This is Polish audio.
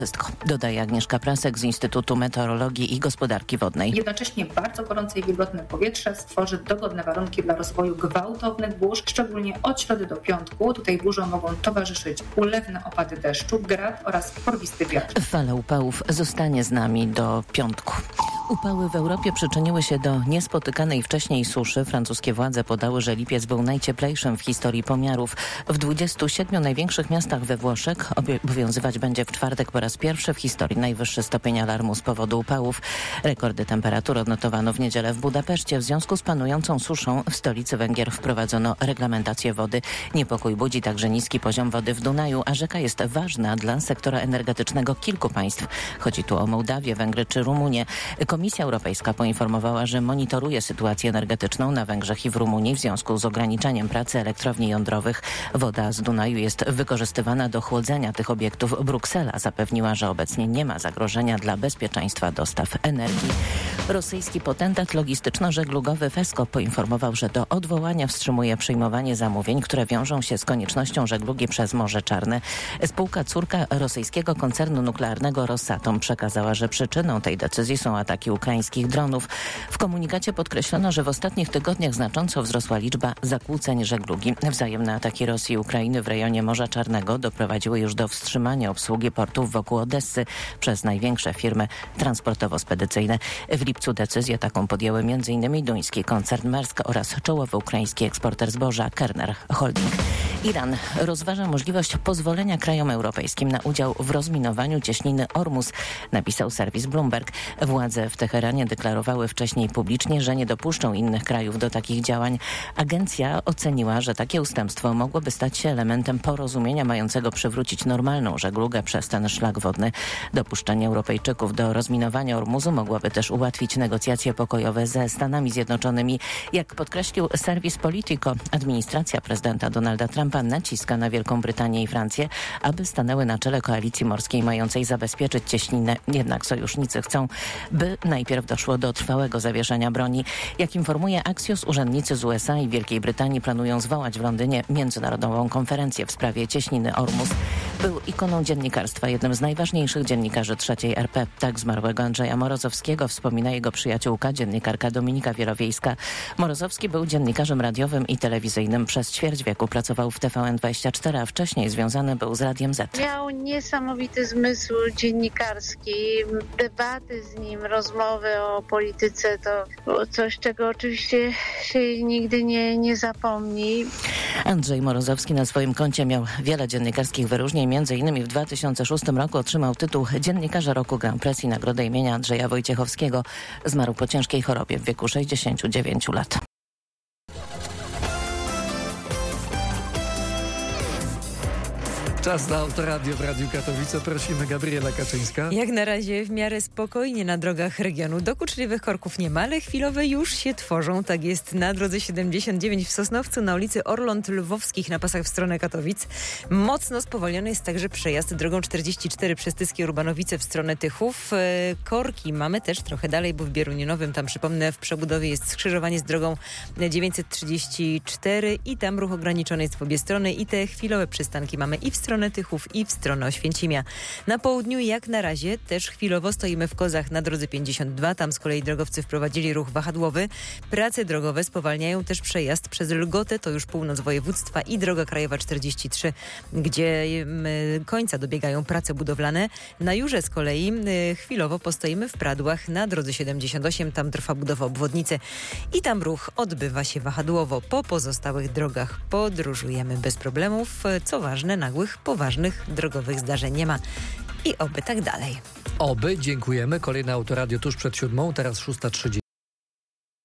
Wszystko, dodaje Agnieszka Prasek z Instytutu Meteorologii i Gospodarki Wodnej. Jednocześnie bardzo gorące i wilgotne powietrze stworzy dogodne warunki dla rozwoju gwałtownych burz, szczególnie od środy do piątku. Tutaj burzom mogą towarzyszyć ulewne opady deszczu, grad oraz porwisty wiatr. Fala upałów zostanie z nami do piątku. Upały w Europie przyczyniły się do niespotykanej wcześniej suszy. Francuskie władze podały, że lipiec był najcieplejszym w historii pomiarów. W 27 największych miastach we Włoszech obowiązywać będzie w czwartek po raz pierwszy w historii najwyższy stopień alarmu z powodu upałów. Rekordy temperatur odnotowano w niedzielę w Budapeszcie. W związku z panującą suszą w stolicy Węgier wprowadzono reglamentację wody. Niepokój budzi także niski poziom wody w Dunaju, a rzeka jest ważna dla sektora energetycznego kilku państw. Chodzi tu o Mołdawię, Węgry czy Rumunię. Komisja Europejska poinformowała, że monitoruje sytuację energetyczną na Węgrzech i w Rumunii w związku z ograniczeniem pracy elektrowni jądrowych. Woda z Dunaju jest wykorzystywana do chłodzenia tych obiektów. Bruksela zapewniła, że obecnie nie ma zagrożenia dla bezpieczeństwa dostaw energii. Rosyjski potentat logistyczno-żeglugowy Fesko poinformował, że do odwołania wstrzymuje przyjmowanie zamówień, które wiążą się z koniecznością żeglugi przez Morze Czarne. Spółka córka rosyjskiego koncernu nuklearnego Rosatom przekazała, że przyczyną tej decyzji są ataki ukraińskich dronów. W komunikacie podkreślono, że w ostatnich tygodniach znacząco wzrosła liczba zakłóceń żeglugi. Wzajemne ataki Rosji i Ukrainy w rejonie Morza Czarnego doprowadziły już do wstrzymania obsługi portów wokół Odessy przez największe firmy transportowo-spedycyjne. W lipcu decyzję taką podjęły m.in. duński koncern Maersk oraz czołowy ukraiński eksporter zboża Kerner Holding. Iran rozważa możliwość pozwolenia krajom europejskim na udział w rozminowaniu cieśniny Ormus, napisał serwis Bloomberg. Władze w Teheranie deklarowały wcześniej publicznie, że nie dopuszczą innych krajów do takich działań. Agencja oceniła, że takie ustępstwo mogłoby stać się elementem porozumienia mającego przywrócić normalną żeglugę przez ten szlak wodny. Dopuszczenie Europejczyków do rozminowania Ormuzu mogłoby też ułatwić negocjacje pokojowe ze Stanami Zjednoczonymi. Jak podkreślił serwis Politico, administracja prezydenta Donalda Trumpa naciska na Wielką Brytanię i Francję, aby stanęły na czele koalicji morskiej mającej zabezpieczyć cieśninę. Jednak sojusznicy chcą, by najpierw doszło do trwałego zawieszenia broni. Jak informuje Axios, urzędnicy z USA i Wielkiej Brytanii planują zwołać w Londynie międzynarodową konferencję w sprawie cieśniny Ormus. Był ikoną dziennikarstwa, jednym z najważniejszych dziennikarzy III RP. Tak zmarłego Andrzeja Morozowskiego wspomina jego przyjaciółka, dziennikarka Dominika Wielowiejska. Morozowski był dziennikarzem radiowym i telewizyjnym. Przez ćwierć wieku pracował w TVN24, a wcześniej związany był z Radiem Z. Miał niesamowity zmysł dziennikarski. Debaty z nim, rozmowy o polityce to było coś, czego oczywiście się nigdy nie zapomni. Andrzej Morozowski na swoim koncie miał wiele dziennikarskich wyróżnień. M.in. w 2006 roku otrzymał tytuł Dziennikarza Roku Grand Prix i nagrodę imienia Andrzeja Wojciechowskiego. Zmarł po ciężkiej chorobie w wieku 69 lat. Czas na Autoradio w Radiu Katowice. Prosimy, Gabriela Kaczyńska. Jak na razie w miarę spokojnie na drogach regionu. Dokuczliwych korków nie ma, ale chwilowe już się tworzą. Tak jest na drodze 79 w Sosnowcu, na ulicy Orląt Lwowskich na pasach w stronę Katowic. Mocno spowolniony jest także przejazd drogą 44 przez Tyskie Urbanowice w stronę Tychów. Korki mamy też trochę dalej, bo w Bieruninowym, tam przypomnę, w przebudowie jest skrzyżowanie z drogą 934 i tam ruch ograniczony jest w obie strony i te chwilowe przystanki mamy i w stronę Tychów i w stronę Oświęcimia. Na południu jak na razie też chwilowo stoimy w Kozach na drodze 52. Tam z kolei drogowcy wprowadzili ruch wahadłowy. Prace drogowe spowalniają też przejazd przez Lgotę, to już północ województwa i droga krajowa 43, gdzie końca dobiegają prace budowlane. Na Jurze z kolei chwilowo postoimy w Pradłach na drodze 78. Tam trwa budowa obwodnicy i tam ruch odbywa się wahadłowo. Po pozostałych drogach podróżujemy bez problemów. Co ważne, nagłych, poważnych drogowych zdarzeń nie ma. I oby tak dalej. Oby, dziękujemy. Kolejne Autoradio tuż przed 7, teraz 6:30.